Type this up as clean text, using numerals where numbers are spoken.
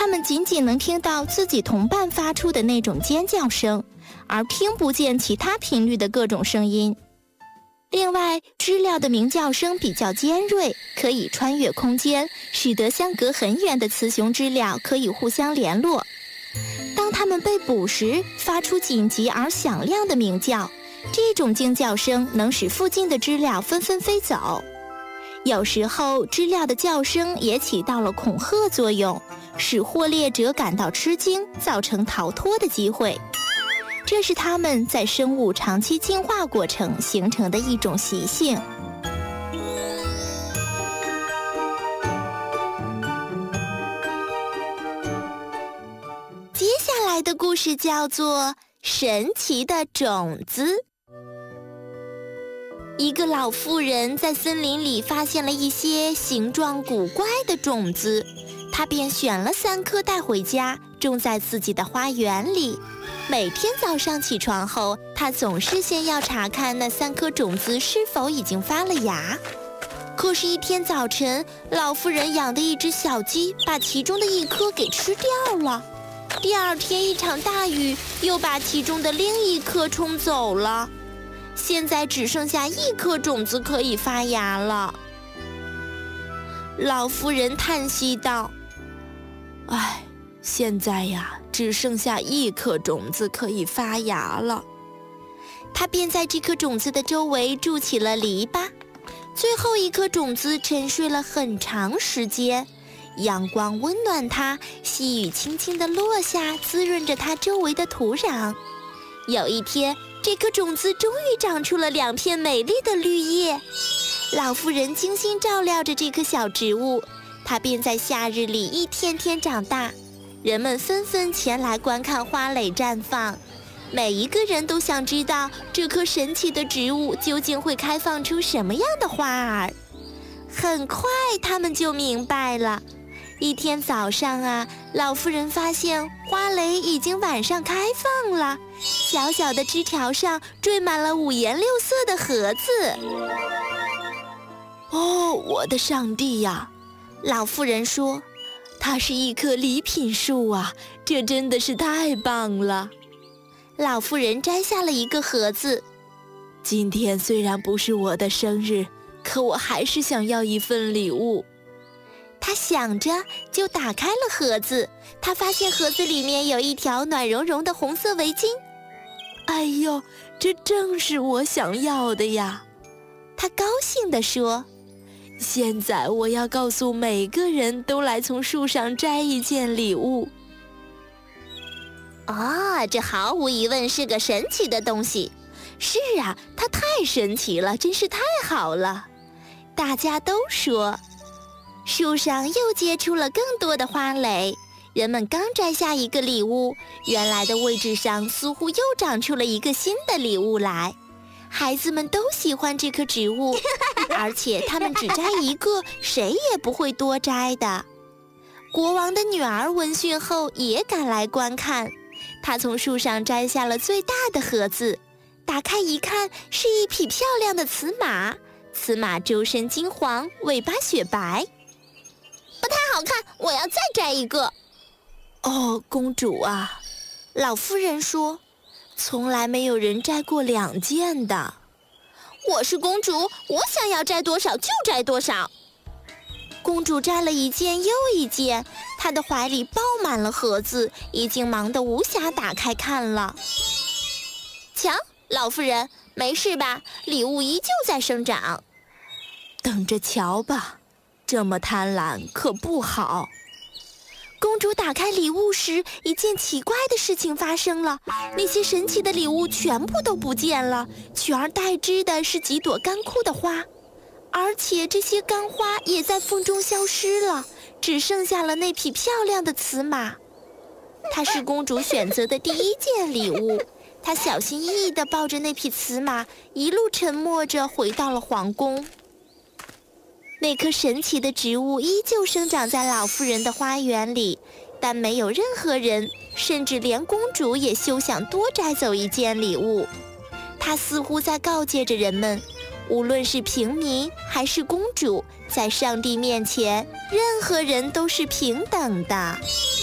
他们仅仅能听到自己同伴发出的那种尖叫声，而听不见其他频率的各种声音。另外，知了的鸣叫声比较尖锐，可以穿越空间，使得相隔很远的雌雄知了可以互相联络。当它们被捕时，发出紧急而响亮的鸣叫，这种惊叫声能使附近的知了纷纷飞走。有时候，知了的叫声也起到了恐吓作用，使获猎者感到吃惊，造成逃脱的机会。这是它们在生物长期进化过程形成的一种习性。接下来的故事叫做《神奇的种子》。一个老妇人在森林里发现了一些形状古怪的种子，她便选了3颗带回家，种在自己的花园里。每天早上起床后，她总是先要查看那3颗种子是否已经发了芽。可是，一天早晨，老妇人养的一只小鸡把其中的1颗给吃掉了。第二天，一场大雨又把其中的另1颗冲走了。现在只剩下1颗种子可以发芽了。老妇人叹息道：“唉，现在呀，只剩下1颗种子可以发芽了。”她便在这颗种子的周围筑起了篱笆。最后1颗种子沉睡了很长时间，阳光温暖它，细雨轻轻地落下，滋润着它周围的土壤。有一天，这颗种子终于长出了2片美丽的绿叶。老妇人精心照料着这棵小植物，它便在夏日里一天天长大。人们纷纷前来观看花蕾绽放，每一个人都想知道这棵神奇的植物究竟会开放出什么样的花儿。很快，他们就明白了。一天早上啊，老妇人发现花蕾已经晚上开放了，小小的枝条上缀满了5颜6色的盒子。哦，我的上帝呀！老妇人说，它是一棵礼品树啊，这真的是太棒了。老妇人摘下了1个盒子。今天虽然不是我的生日，可我还是想要一份礼物。他想着，就打开了盒子。他发现盒子里面有一条暖融融的红色围巾。哎呦，这正是我想要的呀！他高兴地说。现在我要告诉每个人都来从树上摘一件礼物。这毫无疑问是个神奇的东西。是啊，它太神奇了，真是太好了。大家都说。树上又结出了更多的花蕾，人们刚摘下1个礼物，原来的位置上似乎又长出了1个新的礼物来。孩子们都喜欢这棵植物，而且他们只摘1个，谁也不会多摘的。国王的女儿闻讯后也赶来观看，她从树上摘下了最大的盒子，打开一看，是一匹漂亮的雌马。雌马周身金黄，尾巴雪白。不太好看，我要再摘1个。哦，公主啊，老妇人说，从来没有人摘过2件的。我是公主，我想要摘多少就摘多少。公主摘了1件又1件，她的怀里抱满了盒子，已经忙得无暇打开看了。瞧，老妇人，没事吧？礼物依旧在生长。等着瞧吧。这么贪婪可不好。公主打开礼物时，一件奇怪的事情发生了，那些神奇的礼物全部都不见了，取而代之的是几朵干枯的花，而且这些干花也在风中消失了，只剩下了那匹漂亮的雌马。它是公主选择的第1件礼物，她小心翼翼地抱着那匹雌马，一路沉默着回到了皇宫。那棵神奇的植物依旧生长在老妇人的花园里，但没有任何人，甚至连公主也休想多摘走1件礼物。她似乎在告诫着人们，无论是平民还是公主，在上帝面前，任何人都是平等的。